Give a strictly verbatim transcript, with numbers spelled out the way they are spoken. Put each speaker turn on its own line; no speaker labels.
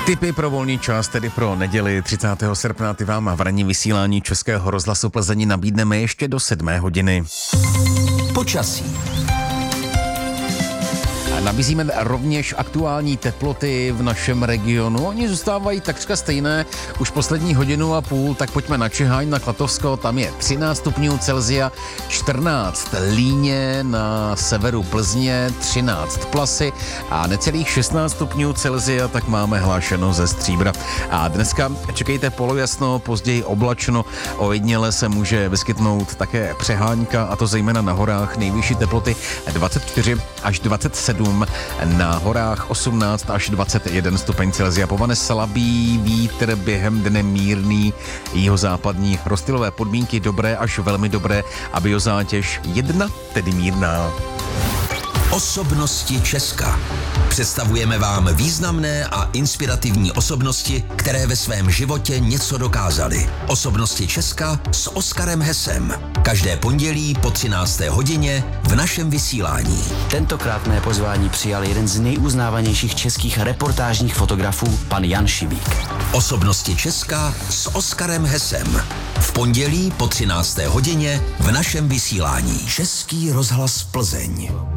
Tipy pro volný čas, tedy pro neděli třicátého srpna, ty vám v ranní vysílání Českého rozhlasu Plzeň nabídneme ještě do sedmé hodiny.
Počasí.
Nabízíme rovněž aktuální teploty v našem regionu. Oni zůstávají takřka stejné už poslední hodinu a půl, tak pojďme na Čeháň, na Klatovsko, tam je třináct stupňů Celsia, čtrnáct Líně, na severu Plzně třináct Plasy a necelých šestnáct stupňů Celsia, tak máme hlášeno ze Stříbra. A dneska čekejte polojasno, později oblačno, ojediněle se může vyskytnout také přehánka, a to zejména na horách, nejvyšší teploty dvacet čtyři až dvacet sedm, na horách osmnáct až dvacet jeden stupeň Celsia. Povane slabý vítr, během dne mírný, jihozápadní rozptylové podmínky dobré až velmi dobré a biozátěž jedna, tedy mírná.
Osobnosti Česka. Představujeme vám významné a inspirativní osobnosti, které ve svém životě něco dokázaly. Osobnosti Česka s Oskarem Hesem. Každé pondělí po třinácté hodině v našem vysílání.
Tentokrát mé pozvání přijal jeden z nejuznávanějších českých reportážních fotografů, pan Jan Šibík.
Osobnosti Česka s Oskarem Hesem. V pondělí po třinácté hodině v našem vysílání. Český rozhlas Plzeň.